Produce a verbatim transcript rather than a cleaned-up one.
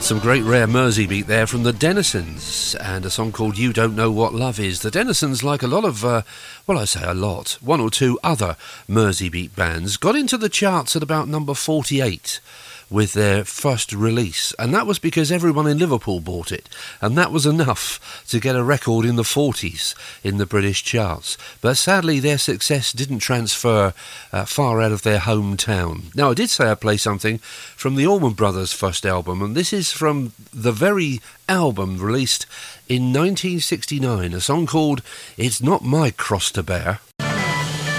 Some great rare Mersey beat there from the Dennisons, and a song called You Don't Know What Love Is. The Dennisons, like a lot of, uh, well, I say a lot, one or two other Mersey beat bands, got into the charts at about number forty-eight with their first release, and that was because everyone in Liverpool bought it, and that was enough to get a record in the forties in the British charts. But sadly their success didn't transfer uh, far out of their hometown. Now, I did say I'd play something from the Allman Brothers' first album, and this is from the very album released in nineteen sixty-nine, a song called It's Not My Cross to Bear.